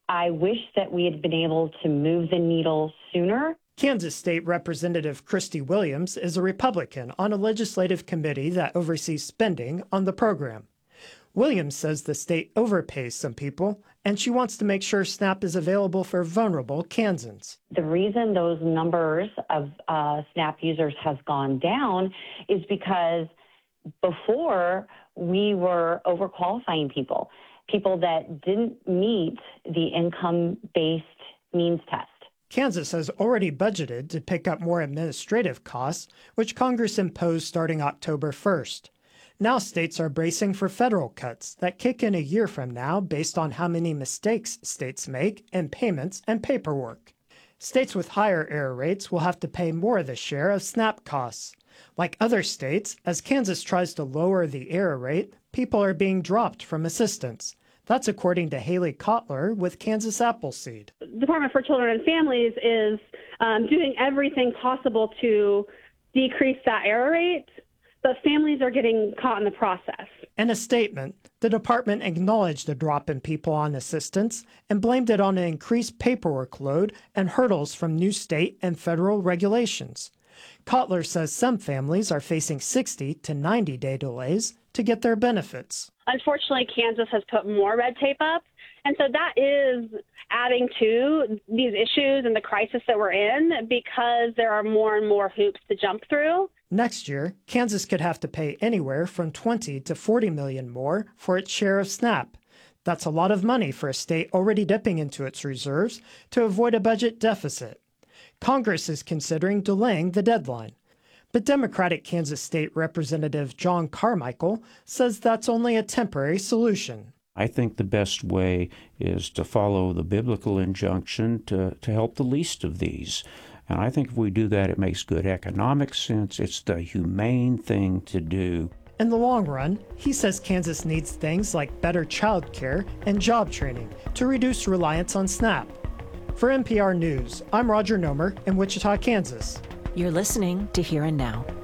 I wish that we had been able to move the needle sooner. Kansas State Representative Christy Williams is a Republican on a legislative committee that oversees spending on the program. Williams says the state overpays some people, and she wants to make sure SNAP is available for vulnerable Kansans. The reason those numbers of SNAP users has gone down is because before we were overqualifying people that didn't meet the income-based means test. Kansas has already budgeted to pick up more administrative costs, which Congress imposed starting October 1st. Now states are bracing for federal cuts that kick in a year from now based on how many mistakes states make in payments and paperwork. States with higher error rates will have to pay more of the share of SNAP costs. Like other states, as Kansas tries to lower the error rate, people are being dropped from assistance. That's according to Haley Kotler with Kansas Appleseed. The Department for Children and Families is doing everything possible to decrease that error rate, but families are getting caught in the process. In a statement, the department acknowledged the drop in people on assistance and blamed it on an increased paperwork load and hurdles from new state and federal regulations. Kotler says some families are facing 60 to 90-day delays to get their benefits. Unfortunately, Kansas has put more red tape up, and so that is adding to these issues and the crisis that we're in because there are more and more hoops to jump through. Next year, Kansas could have to pay anywhere from $20 to $40 million more for its share of SNAP. That's a lot of money for a state already dipping into its reserves to avoid a budget deficit. Congress is considering delaying the deadline. But Democratic Kansas State Representative John Carmichael says that's only a temporary solution. I think the best way is to follow the biblical injunction to help the least of these. And I think if we do that, it makes good economic sense. It's the humane thing to do. In the long run, he says Kansas needs things like better child care and job training to reduce reliance on SNAP. For NPR News, I'm Roger Nomer in Wichita, Kansas. You're listening to Here and Now.